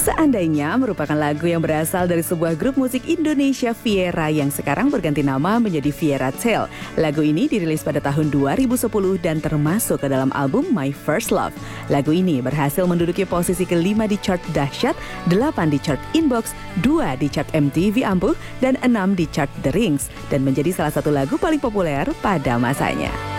Seandainya merupakan lagu yang berasal dari sebuah grup musik Indonesia Viera yang sekarang berganti nama menjadi Viera Tail. Lagu ini dirilis pada tahun 2010 dan termasuk ke dalam album My First Love. Lagu ini berhasil menduduki posisi ke-5 di chart Dahsyat, 8 di chart Inbox, 2 di chart MTV Ampuh, dan 6 di chart The Rings dan menjadi salah satu lagu paling populer pada masanya.